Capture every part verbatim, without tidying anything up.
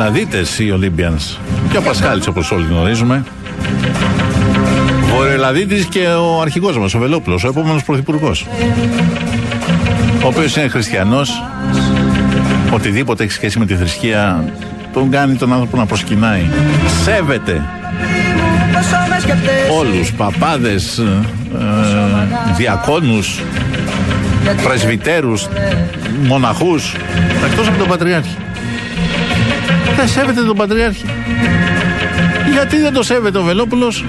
Βορειοελλαδίτες οι Olympians. Και ο Πασχάλης, όπως όλοι γνωρίζουμε. Βορειοελλαδίτης και ο αρχηγός μας, ο Βελόπουλος, ο επόμενος πρωθυπουργός. Ο οποίος είναι χριστιανός. Οτιδήποτε έχει σχέση με τη θρησκεία τον κάνει τον άνθρωπο να προσκυνάει. Σέβεται όλους, παπάδες, ε, διακόνους, πρεσβυτέρους, μοναχούς, εκτός από τον Πατριάρχη. Δεν σέβεται τον Πατριάρχη. Γιατί δεν το σέβεται ο Βελόπουλος?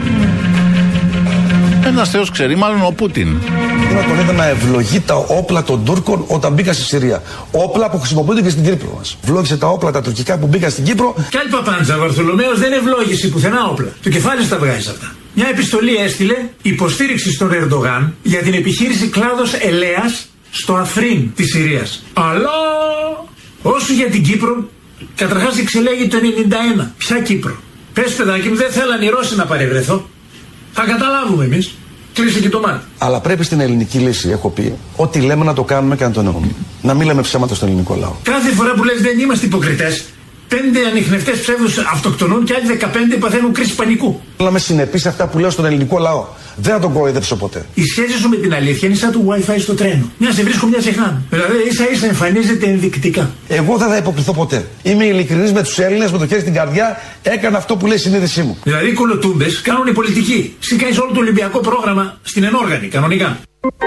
Ένας θεός ξέρει, μάλλον ο Πούτιν. Να τον είδα να ευλογεί τα όπλα των Τούρκων όταν μπήκα στη Συρία. Όπλα που χρησιμοποιούνται και στην Κύπρο μας. Ευλόγησε τα όπλα τα τουρκικά που μπήκαν στην Κύπρο. Κι άλλη παπάντζα, ο Βαρθολομαίος δεν ευλόγησε πουθενά όπλα. Το κεφάλι σου τα βγάζει αυτά. Μια επιστολή έστειλε υποστήριξη στον Ερντογάν για την επιχείρηση κλάδος Ελέας στο Αφρίν της Συρίας. Αλλά όσο για την Κύπρο, καταρχάς εξελέγει το ενενήντα ένα. Ποια Κύπρο? Πες, παιδάκι μου, δεν θέλαν οι Ρώσοι να παρευρεθώ. Θα καταλάβουμε εμείς. Κλείσε και το μάτι. Αλλά πρέπει στην ελληνική λύση, έχω πει, ό,τι λέμε να το κάνουμε και να το εννοούμε. Να μην λέμε ψέματα στον ελληνικό λαό. Κάθε φορά που λες δεν είμαστε υποκριτές, πέντε ανιχνευτές ψεύδους αυτοκτονούν και άλλοι δεκαπέντε παθαίνουν κρίση πανικού. Να είμαι συνεπής σε αυτά που λέω στον ελληνικό λαό. Δεν θα τον κοροϊδέψω ποτέ. Η σχέση σου με την αλήθεια είναι σαν του Wi-Fi στο τρένο. Μια σε βρίσκω, μια σε χάνω. Δηλαδή ίσα ίσα εμφανίζεται ενδεικτικά. Εγώ δεν θα υποκριθώ ποτέ. Είμαι ειλικρινής με τους Έλληνες, με το χέρι στην καρδιά, έκανα αυτό που λέει η συνείδησή μου. Δηλαδή οι κολοτούμπες κάνουν οι πολιτικοί. Εσύ κάνεις όλο το Ολυμπιακό πρόγραμμα στην ενόργανη, κανονικά.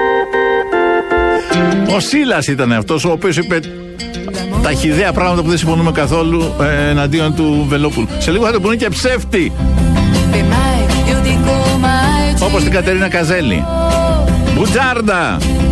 Ο Σίλας ήταν αυτός ο οποίος είπε τα χυδαία πράγματα που δεν συμφωνούμε καθόλου ε, εναντίον του Βελόπουλου. Σε λίγο θα το πούνε και ψεύτη. Όπως την Κατερίνα Καζέλη. Μπουτζάρντα.